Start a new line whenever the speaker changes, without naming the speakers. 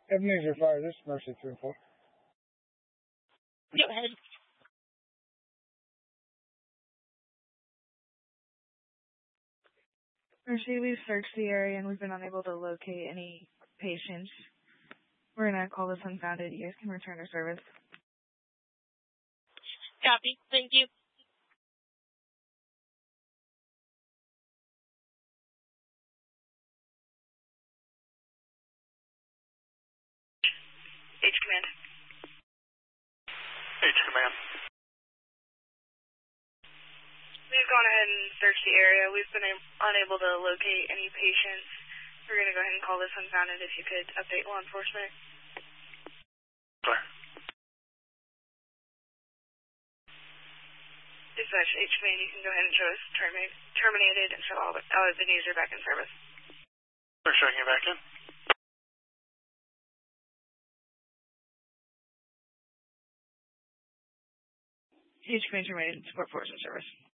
Ebenezer Fire, this is Mercy 3 and 4.
Go ahead.
Mercy, we've searched the area and we've been unable to locate any patients. We're going to call this unfounded. You guys can return to service.
Copy. Thank you.
H Command.
H Command.
We've gone ahead and searched the area. We've been unable to locate any patients. We're going to go ahead and call this unfounded if you could update law enforcement.
Sorry.
Dispatch H Command, you can go ahead and show us terminated and show all the Ebenezer back in service.
We're checking back in.
H Command terminated, support force in service.